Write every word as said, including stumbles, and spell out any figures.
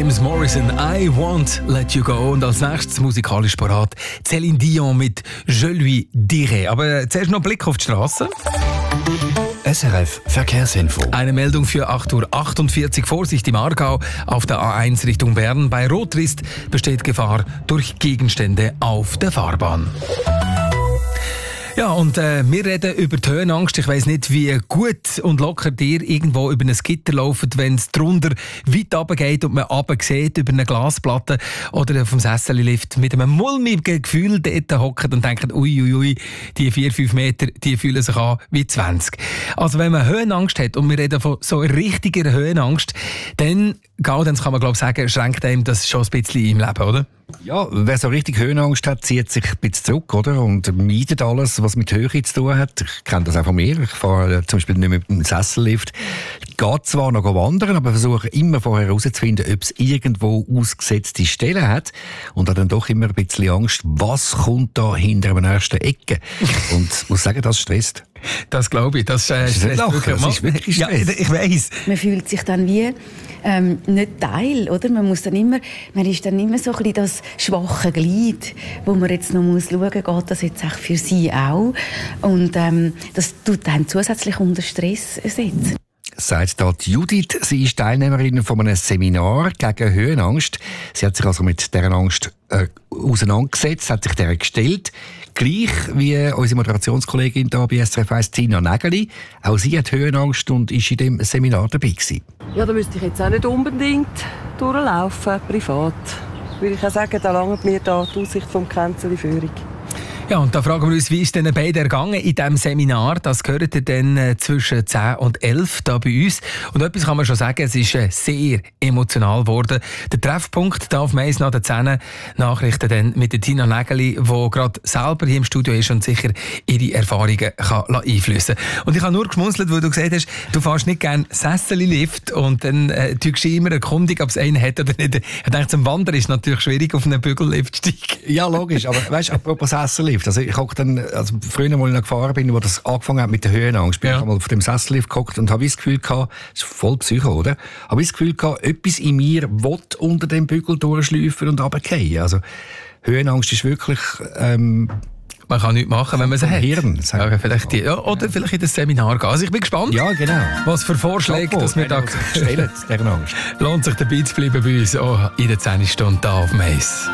James Morrison, I Won't Let You Go. Und als nächstes musikalisch parat Céline Dion mit Je lui dirai. Aber zuerst noch ein Blick auf die Straße. S R F Verkehrsinfo. Eine Meldung für acht Uhr achtundvierzig. Vorsicht im Aargau auf der A eins Richtung Bern. Bei Rotrist besteht Gefahr durch Gegenstände auf der Fahrbahn. Ja, und äh, wir reden über die Höhenangst. Ich weiss nicht, wie gut und locker dir irgendwo über ein Gitter laufen, wenn es drunter weit runter geht und man runter sieht über eine Glasplatte oder vom Sessellift mit einem mulmigen Gefühl dort hockt und denkt, uiuiui, ui, die vier, fünf Meter, die fühlen sich an wie zwanzig. Also wenn man Höhenangst hat, und wir reden von so richtiger Höhenangst, dann, dann kann man glaube ich sagen, schränkt einem das schon ein bisschen im Leben, oder? Ja, wer so richtig Höhenangst hat, zieht sich ein bisschen zurück, oder? Und meidet alles, was mit Höhe zu tun hat. Ich kenne das auch von mir. Ich fahre zum Beispiel nicht mit dem Sessellift. Ich gehe zwar noch wandern, aber versuche immer vorher herauszufinden, ob es irgendwo ausgesetzte Stellen hat. Und habe dann doch immer ein bisschen Angst, was kommt da hinter der nächsten Ecke. Und ich muss sagen, das stresst. Das glaube ich. Das, äh, das, ist, lachen, das ist wirklich Stress. Ja, ich weiss. Man fühlt sich dann wie ähm, nicht Teil, oder? Man muss dann immer, man ist dann immer so ein bisschen das schwache Glied, wo man jetzt noch muss schauen, geht das jetzt auch für sie auch? Und ähm, das tut einen zusätzlich unter Stress setzen. Sagt da Judith. Sie ist Teilnehmerin von einem Seminar gegen Höhenangst. Sie hat sich also mit dieser Angst äh, auseinandergesetzt, hat sich der gestellt. Gleich wie unsere Moderationskollegin hier bei S R F eins, Tina Nägeli. Auch sie hat Höhenangst und ist in dem Seminar dabei gewesen. Ja, da müsste ich jetzt auch nicht unbedingt durchlaufen, privat. Würde ich auch sagen, da langt mir da die Aussicht vom Kränzeli-Führung. Ja, und da fragen wir uns, wie ist denn beide ergangen in diesem Seminar? Das gehört ihr dann äh, zwischen zehn und elf da bei uns. Und etwas kann man schon sagen, es ist äh, sehr emotional geworden. Der Treffpunkt da auf Mais nach den zehn Nachrichten dann mit der Tina Nägeli, die gerade selber hier im Studio ist und sicher ihre Erfahrungen kann einfließen kann. Und ich habe nur geschmunzelt, weil du gesagt hast, du fährst nicht gerne Sessellift und dann äh, tust du immer erkundig, ob es einen hat oder nicht. Ich denke, zum Wandern ist es natürlich schwierig, auf einen Bügellift zu steigen. Ja, logisch. Aber weißt du, apropos Sessellift, also ich habe dann, also früher, als ich noch gefahren bin, wo das angefangen hat mit der Höhenangst, bin ja. ich einmal auf dem Sessellift gehockt und habe das Gefühl gehabt, das ist voll Psycho, oder? Habe das Gefühl gehabt, etwas in mir will unter dem Bügel durchschleifen und runterfallen. Also Höhenangst ist wirklich, ähm, man kann nichts machen, wenn man sie hat. Hirn, ja, vielleicht die, ja, oder vielleicht in das Seminar gehen. Also ich bin gespannt, ja, genau. was für Vorschläge dass wir da stellen. Lohnt sich dabei zu bleiben bei uns auch in der zehn Stunde da auf Mais.